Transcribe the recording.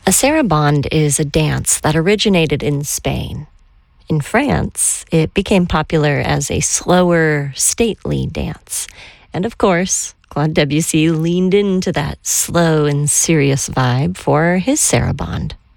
A sarabande is a dance that originated in Spain. In France, it became popular as a slower, stately dance. And of course, Claude Debussy leaned into that slow and serious vibe for his sarabande.